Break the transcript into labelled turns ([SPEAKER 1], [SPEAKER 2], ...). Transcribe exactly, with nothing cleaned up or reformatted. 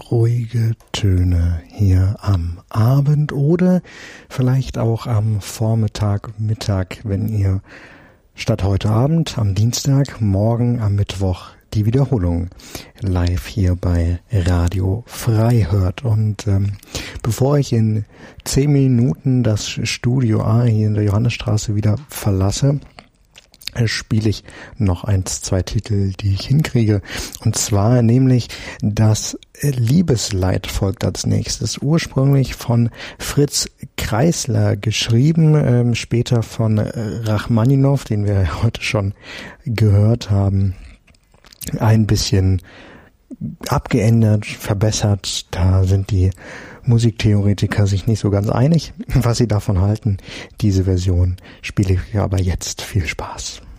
[SPEAKER 1] ruhige Töne hier am Abend oder vielleicht auch am Vormittag, Mittag, wenn ihr statt heute Abend am Dienstag, morgen am Mittwoch die Wiederholung live hier bei Radio Frei hört. Und ähm, bevor ich in zehn Minuten das Studio A hier in der Johannesstraße wieder verlasse, spiele ich noch eins, zwei Titel, die ich hinkriege. Und zwar nämlich das Liebesleid folgt als nächstes. Ursprünglich von Fritz Kreisler geschrieben, ähm, später von Rachmaninow, den wir heute schon gehört haben. Ein bisschen abgeändert, verbessert. Da sind die Musiktheoretiker sich nicht so ganz einig, was sie davon halten. Diese Version spiele ich aber jetzt. Viel Spaß.